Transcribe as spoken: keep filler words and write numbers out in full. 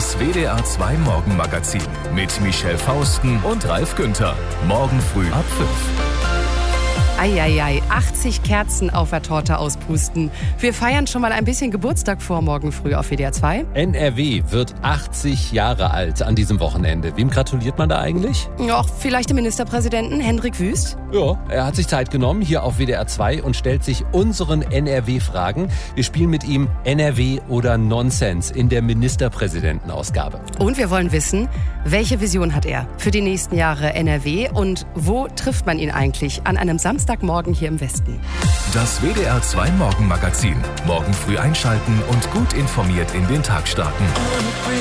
Das W D R zwei Morgenmagazin mit Michelle Fausten und Ralf Günther. Morgen früh ab fünf. Eieiei, achtzig Kerzen auf der Torte auspusten. Wir feiern schon mal ein bisschen Geburtstag vor morgen früh auf W D R zwei. N R W wird achtzig Jahre alt an diesem Wochenende. Wem gratuliert man da eigentlich? Ja, vielleicht dem Ministerpräsidenten Hendrik Wüst. Ja, er hat sich Zeit genommen hier auf W D R zwei und stellt sich unseren N R W-Fragen. Wir spielen mit ihm N R W oder Nonsens in der Ministerpräsidentenausgabe. Und wir wollen wissen, welche Vision hat er für die nächsten Jahre N R W und wo trifft man ihn eigentlich an einem Samstagmorgen hier im Westen? Das W D R zwei Morgenmagazin. Morgen früh einschalten und gut informiert in den Tag starten.